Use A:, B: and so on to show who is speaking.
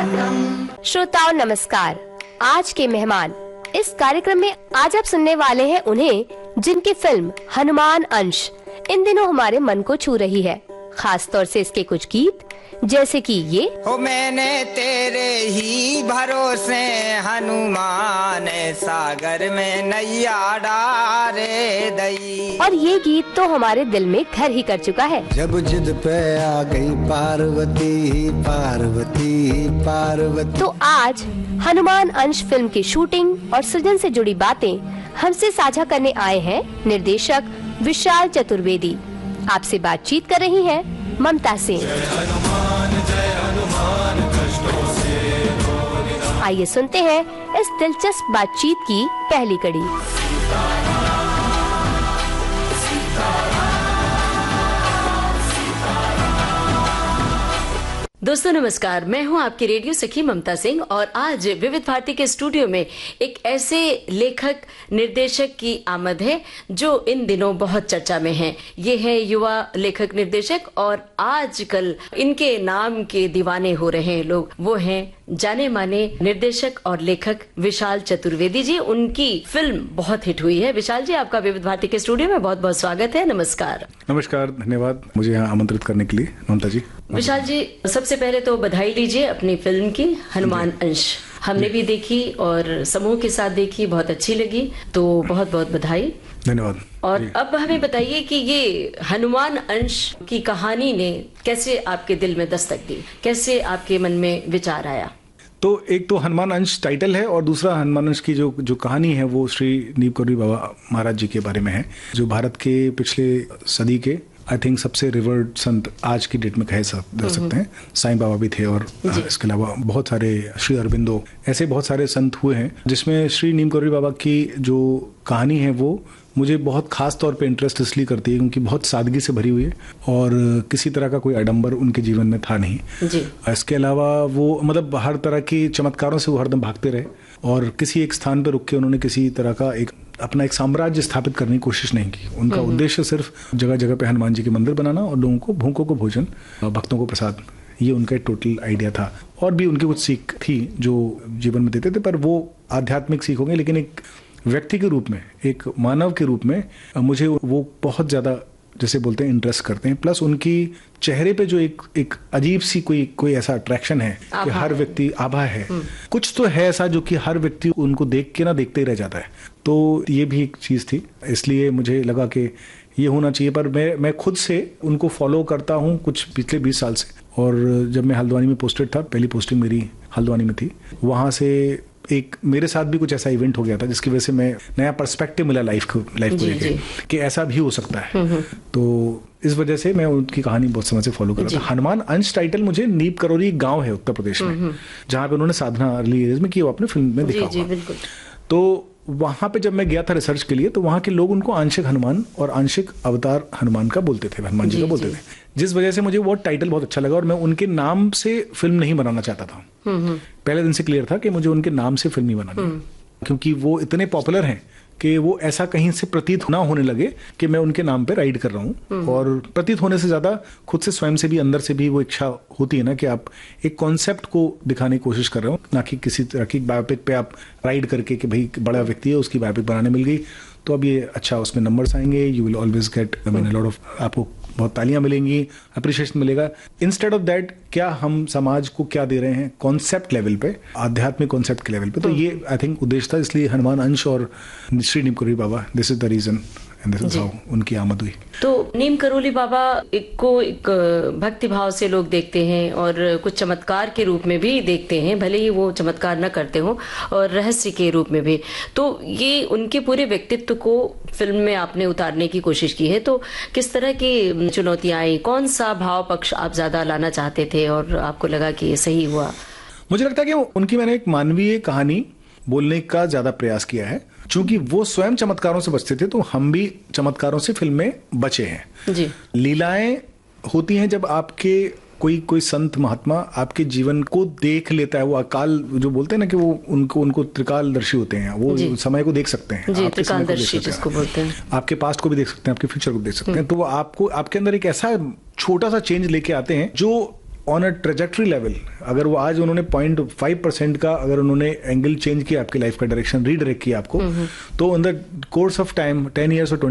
A: श्रोताओं नमस्कार। आज के मेहमान इस कार्यक्रम में आज आप सुनने वाले हैं उन्हें, जिनकी फिल्म हनुमान अंश इन दिनों हमारे मन को छू रही है। खास तौर से इसके कुछ गीत जैसे कि ये
B: हो मैंने तेरे ही भरोसे हनुमान सागर में नैया डारे दई,
A: और ये गीत तो हमारे दिल में घर ही कर चुका है।
C: जब जिद पे आ गई पार्वती पार्वती पार्वती।
A: तो आज हनुमान अंश फिल्म की शूटिंग और सृजन से जुड़ी बातें हमसे साझा करने आए हैं निर्देशक विशाल चतुर्वेदी। आपसे बातचीत कर रही हैं ममता सिंह। आइए सुनते हैं इस दिलचस्प बातचीत की पहली कड़ी।
D: दोस्तों नमस्कार, मैं हूं आपकी रेडियो सखी ममता सिंह और आज विविध भारती के स्टूडियो में एक ऐसे लेखक निर्देशक की आमद है जो इन दिनों बहुत चर्चा में हैं। ये है युवा लेखक निर्देशक और आजकल इनके नाम के दीवाने हो रहे हैं लोग। वो हैं जाने माने निर्देशक और लेखक विशाल चतुर्वेदी जी। उनकी फिल्म बहुत हिट हुई है। विशाल जी, आपका विविध भारती के स्टूडियो में बहुत बहुत स्वागत है। नमस्कार।
E: नमस्कार, धन्यवाद मुझे यहाँ आमंत्रित करने के लिए ममता जी।
D: विशाल जी, सबसे पहले तो बधाई लीजिए अपनी फिल्म की हनुमान अंश। हमने भी देखी और समूह के साथ देखी, बहुत अच्छी लगी, तो बहुत बहुत बधाई।
E: धन्यवाद।
D: और अब हमें बताइए कि ये हनुमान अंश की कहानी ने कैसे आपके दिल में दस्तक दी, कैसे आपके मन में विचार आया?
E: तो एक तो हनुमान अंश टाइटल है और दूसरा हनुमान अंश की जो कहानी है वो श्री नीम करोली बाबा महाराज जी के बारे में है, जो भारत के पिछले सदी के आई थिंक सबसे रिवर्ड संत आज की डेट में कह सकते हैं। साईं बाबा भी थे और इसके अलावा बहुत सारे श्री अरविंदो, ऐसे बहुत सारे संत हुए हैं, जिसमें श्री नीम करोली बाबा की जो कहानी है वो मुझे बहुत खास तौर पे इंटरेस्ट इसलिए करती है क्योंकि बहुत सादगी से भरी हुई है और किसी तरह का कोई आडंबर उनके जीवन में था नहीं जी। इसके अलावा वो मतलब हर तरह की चमत्कारों से वो हरदम भागते रहे और किसी एक स्थान पर रुक के उन्होंने किसी तरह का अपना एक साम्राज्य स्थापित करने की कोशिश नहीं की। उनका उद्देश्य सिर्फ जगह जगह पे हनुमान जी के मंदिर बनाना और लोगों को, भूखों को भोजन, भक्तों को प्रसाद, ये उनका टोटल आइडिया था। और भी उनकी कुछ सीख थी जो जीवन में देते थे, पर वो आध्यात्मिक सीख हो गई, लेकिन एक व्यक्ति के रूप में, एक मानव के रूप में मुझे वो बहुत ज़्यादा जैसे बोलते हैं इंटरेस्ट करते हैं। प्लस उनकी चेहरे पे जो एक अजीब सी कोई ऐसा अट्रैक्शन है कि हर व्यक्ति आभा है, कुछ तो है ऐसा जो कि हर व्यक्ति उनको देख के ना देखते ही रह जाता है। तो ये भी एक चीज़ थी, इसलिए मुझे लगा कि ये होना चाहिए। पर मैं खुद से उनको फॉलो करता हूँ कुछ पिछले 20 साल से, और जब मैं हल्द्वानी में पोस्टेड था, पहली पोस्टिंग मेरी हल्द्वानी में थी, वहाँ से एक मेरे साथ भी कुछ ऐसा इवेंट हो गया था जिसकी वजह से मैं नया पर्सपेक्टिव मिला लाइफ को लेके कि ऐसा भी हो सकता है। तो इस वजह से मैं उनकी कहानी बहुत समय से फॉलो कर रहा था। हनुमान अंश टाइटल मुझे नीम करोली गांव है उत्तर प्रदेश में, जहाँ पे उन्होंने साधना अर्ली एज में की, वो अपने फिल्म में दिखा हुआ। तो वहां पे जब मैं गया था रिसर्च के लिए, तो वहां के लोग उनको आंशिक हनुमान और आंशिक अवतार हनुमान का बोलते थे, हनुमान जी का बोलते थे, जिस वजह से मुझे वो टाइटल बहुत अच्छा लगा और मैं उनके नाम से फिल्म नहीं बनाना चाहता था। पहले दिन से क्लियर था कि मुझे उनके नाम से फिल्म नहीं बनानी, क्योंकि वो इतने पॉपुलर हैं कि वो ऐसा कहीं से प्रतीत ना होने लगे कि मैं उनके नाम पे राइड कर रहा हूँ। और प्रतीत होने से ज्यादा खुद से स्वयं से भी, अंदर से भी वो इच्छा होती है ना कि आप एक कॉन्सेप्ट को दिखाने की कोशिश कर रहे हो, ना कि किसी तरह की बायोपिक पे आप राइड करके कि भाई बड़ा व्यक्ति है उसकी बायोपिक बनाने मिल गई तो अब ये अच्छा उसमें नंबर्स आएंगे, you will always get lot of, आपको बहुत तालियां मिलेंगी, अप्रिशिएशन मिलेगा। इंस्टेड ऑफ दैट क्या हम समाज को क्या दे रहे हैं कॉन्सेप्ट लेवल पे, आध्यात्मिक कॉन्सेप्ट के लेवल पे। तो ये आई थिंक उद्देश्य था, इसलिए हनुमान अंश और Shri Neem Karoli Baba, this is the reason and this is how उनकी आमद हुई।
D: तो नीम करोली बाबा को एक भक्ति भाव से लोग देखते हैं और कुछ चमत्कार के रूप में भी देखते हैं, भले ही वो चमत्कार न करते हो, और रहस्य के रूप में भी। तो ये उनके पूरे व्यक्तित्व को फिल्म में आपने उतारने की कोशिश की है। तो किस तरह की चुनौतियां आई, कौन सा भाव पक्ष आप ज्यादा लाना चाहते थे और आपको लगा कि ये सही हुआ?
E: मुझे लगता है कि उनकी मैंने एक मानवीय कहानी बोलने का ज्यादा प्रयास किया है। चूंकि वो स्वयं चमत्कारों से बचते थे तो हम भी चमत्कारों से फिल्म में बचे हैं जी। लीलाएं होती हैं जब आपके कोई संत महात्मा आपके जीवन को देख लेता है। वो अकाल जो बोलते हैं ना कि वो उनको त्रिकालदर्शी होते हैं, वो समय को देख सकते हैं जी,
D: त्रिकालदर्शी जिसको बोलते हैं।
E: आपके पास्ट को भी देख सकते हैं, आपके फ्यूचर को देख सकते हैं। तो वो आपको आपके अंदर एक ऐसा छोटा सा चेंज लेके आते हैं जो ऑन अ ट्रेजेक्टरी लेवल अगर वो आज उन्होंने 0.5% का अगर उन्होंने एंगल चेंज किया आपकी लाइफ का डायरेक्शन रीडायरेक्ट किया आपको, तो in the course of time 10 years और